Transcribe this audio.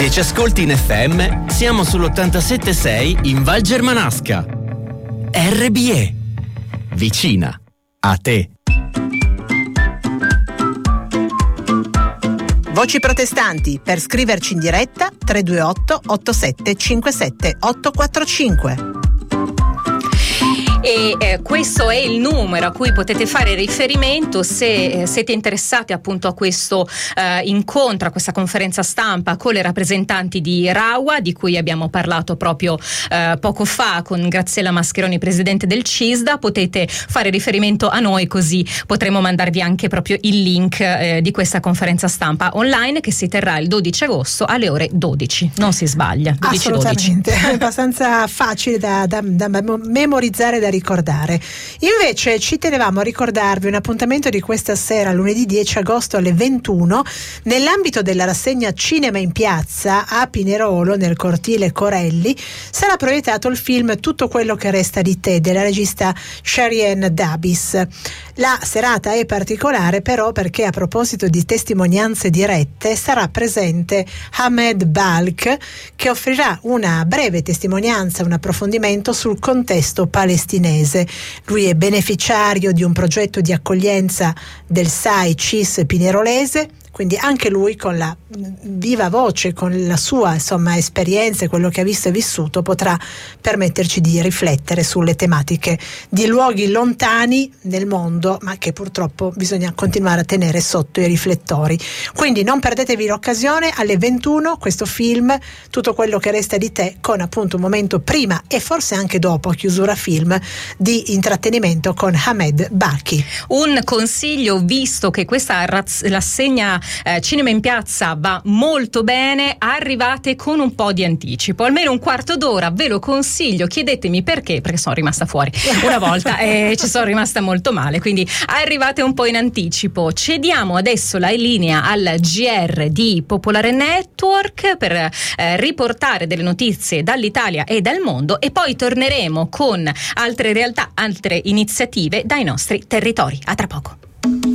Se ci ascolti in FM, siamo sull'87.6 in Val Germanasca. RBE. Vicina a te. Voci protestanti, per scriverci in diretta 328 87 57 845. E questo è il numero a cui potete fare riferimento se siete interessati appunto a questo incontro, a questa conferenza stampa con le rappresentanti di RAWA, di cui abbiamo parlato proprio poco fa con Graziella Mascheroni, presidente del CISDA. Potete fare riferimento a noi, così potremo mandarvi anche proprio il link di questa conferenza stampa online che si terrà il 12 agosto alle ore 12. Non si sbaglia. 12, assolutamente 12. È abbastanza facile da memorizzare, da ricordare. Invece ci tenevamo a ricordarvi un appuntamento di questa sera, lunedì 10 agosto alle 21, nell'ambito della rassegna Cinema in Piazza a Pinerolo, nel cortile Corelli, sarà proiettato il film Tutto quello che resta di te della regista Sherien Dabis. La serata è particolare però perché, a proposito di testimonianze dirette, sarà presente Hamed Balk, che offrirà una breve testimonianza, un approfondimento sul contesto palestinese. Lui è beneficiario di un progetto di accoglienza del SAI CIS pinerolese, quindi anche lui con la viva voce, con la sua esperienza e quello che ha visto e vissuto, potrà permetterci di riflettere sulle tematiche di luoghi lontani nel mondo, ma che purtroppo bisogna continuare a tenere sotto i riflettori. Quindi non perdetevi l'occasione, alle 21 questo film Tutto quello che resta di te, con appunto un momento prima e forse anche dopo chiusura film di intrattenimento con Hamed Baki. Un consiglio, visto che questa rassegna Cinema in Piazza va molto bene, arrivate con un po' di anticipo, almeno un quarto d'ora, ve lo consiglio. Chiedetemi perché sono rimasta fuori una volta e ci sono rimasta molto male, quindi arrivate un po' in anticipo. Cediamo adesso la linea al GR di Popolare Network per riportare delle notizie dall'Italia e dal mondo, e poi torneremo con altre realtà, altre iniziative dai nostri territori. A tra poco.